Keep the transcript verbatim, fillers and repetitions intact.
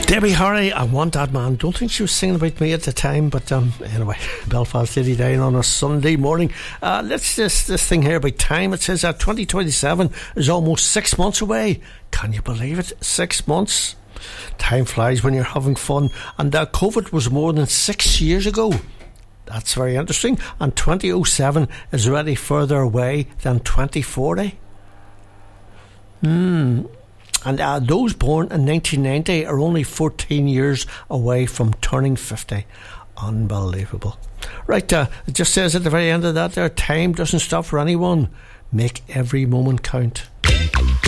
Debbie Harry, I Want That Man. Don't think she was singing about me at the time, but um, anyway, Belfast City Down on a Sunday morning. Uh, let's just this thing here about time. It says that twenty twenty-seven is almost six months away. Can you believe it? Six months. Time flies when you're having fun. And uh, COVID was more than six years ago. That's very interesting. And twenty oh seven is already further away than twenty forty. Hmm. And uh, those born in nineteen ninety are only fourteen years away from turning fifty. Unbelievable. Right, uh, it just says at the very end of that there, time doesn't stop for anyone. Make every moment count.